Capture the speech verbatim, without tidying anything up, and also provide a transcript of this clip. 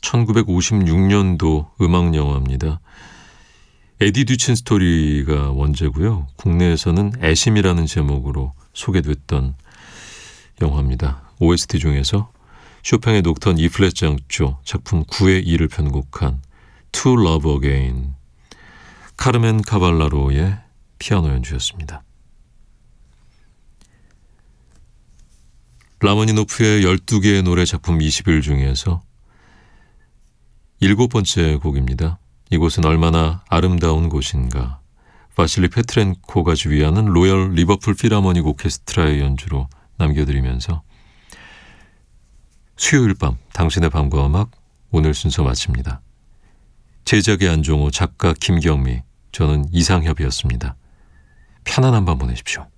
천구백오십육 년도 음악 영화입니다. 에디 듀친 스토리가 원제고요. 국내에서는 애심이라는 제목으로 소개됐던 영화입니다. 오에스티 중에서 쇼팽의 녹턴 이 플랫 장조 작품 구의 이를 편곡한 To Love Again, 카르멘 카발라로의 피아노 연주였습니다. 라마니노프의 열두 개의 노래 작품 이십 일 중에서 일곱 번째 곡입니다. 이곳은 얼마나 아름다운 곳인가, 바실리 페트렌코가 지휘하는 로열 리버풀 필하모닉 오케스트라의 연주로 남겨드리면서 수요일 밤 당신의 밤과 음악 오늘 순서 마칩니다. 제작의 안종호, 작가 김경미, 저는 이상협이었습니다. 편안한 밤 보내십시오.